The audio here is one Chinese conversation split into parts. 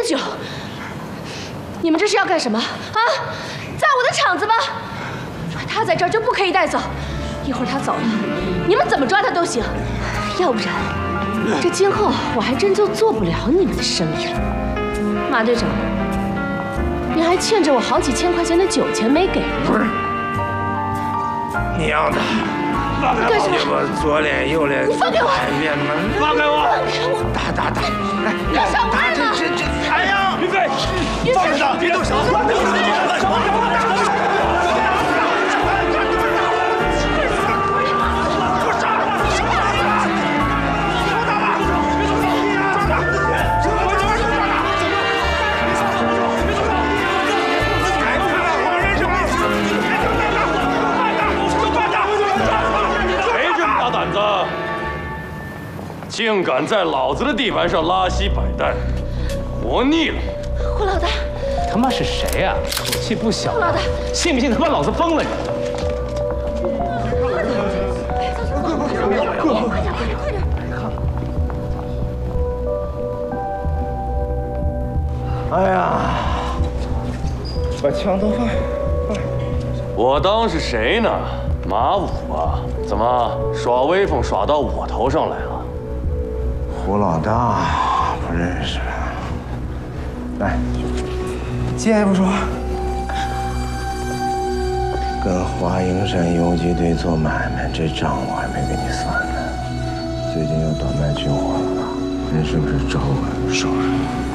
酒，你们这是要干什么啊？在我的场子吗？他在这儿就不可以带走，一会儿他走了，你们怎么抓他都行，要不然这今后我还真就做不了你们的生意了。马队长，你还欠着我好几千块钱的酒钱没给呢。 娘的！ 干什么？ 我左脸右脸， 你放开我！ 放开我！ 放开我！ 打！来， 要上班了！ 哎呀，云飞， 放着他，别动手！ 竟敢在老子的地盘上拉稀摆蛋，活腻了！ 胡老大， 他妈是谁呀？口气不小！ 胡老大， 信不信他妈老子疯了你？ 快点！ 哎呀，把枪都放。 我当是谁呢？马武啊？怎么耍威风耍到我头上来了？ 胡老大不认识，来，借一步说话。跟华营山游击队做买卖，这账我还没给你算呢。最近又短卖军火了吧？人是不是找我收拾？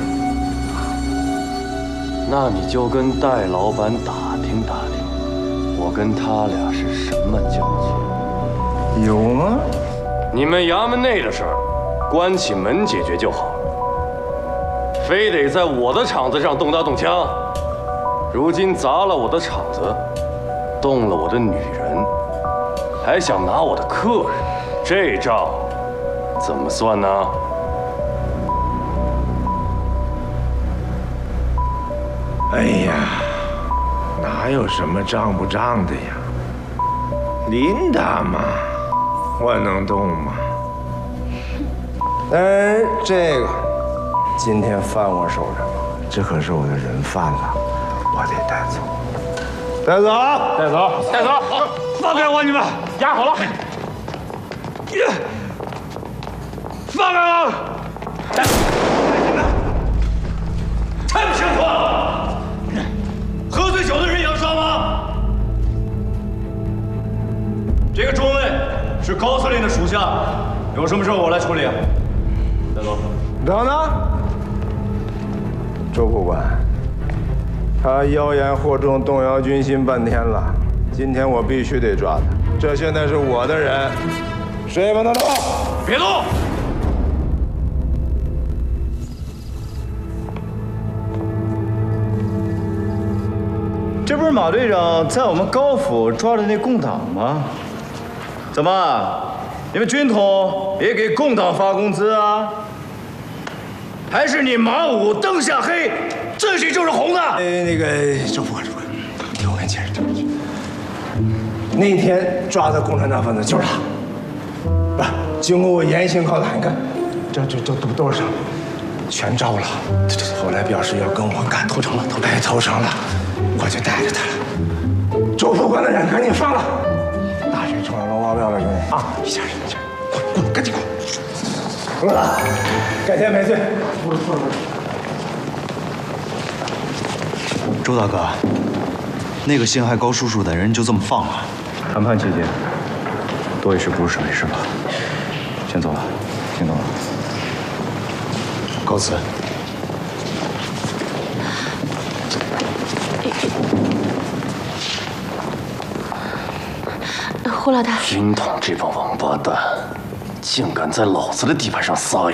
那你就跟戴老板打听打听，我跟他俩是什么交情？ 有吗？ 你们衙门内的事儿，关起门解决就好，非得在我的场子上动刀动枪。如今砸了我的场子，动了我的女人，还想拿我的客人，这账怎么算呢？ 哎呀，哪有什么账不账的呀？琳达嘛，我能动吗？这个今天饭我守着，这可是我的人贩子，我得带走。带走！ 带走！带走！ 放开我，你们！ 押好了。 放开我！ 太不像话了！喝醉酒的人也要抓吗？这个中尉是高司令的属下，有什么事我来处理。带走。 等等，周副官，他妖言惑众，动摇军心半天了。今天我必须得抓他，这现在是我的人，谁也不能动！ 别动！ 这不是马队长在我们高府抓的那共党吗？怎么，你们军统也给共党发工资啊？还是你马武灯下黑，自己就是红的？ 那个周副官，听我跟你解释，那天抓的共产党分子就是他。不，经过我严刑拷打，你看，这都是什么？全招了。后来表示要跟我干，投诚了，投诚了，我就带着他了。周副官的人赶紧放了，大水冲了龙王庙了，兄弟啊！一下，滚，赶紧滚！胡老大，改天赔罪。不是。 周大哥，那个陷害高叔叔的人就这么放了？ 谈判期间，多一事不如少一事吧。先走了，先走了。 告辞。 胡老大， 军统这帮王八蛋，竟敢在老子的地盘上撒野！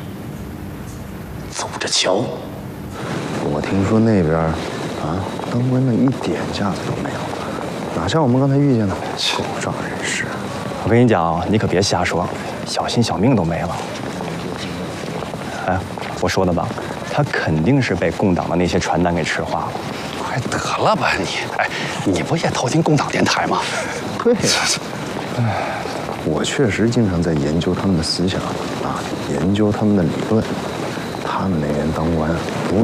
走着瞧！ 我听说那边当官的一点架子都没有，哪像我们刚才遇见的口罩人士。 我跟你讲，你可别瞎说，小心小命都没了。哎，我说的吧，他肯定是被共党的那些传单给吃化了。 快得了吧你！哎，你不也偷听共党电台吗？ 对呀，我确实经常在研究他们的思想研究他们的理论。他们那人当官不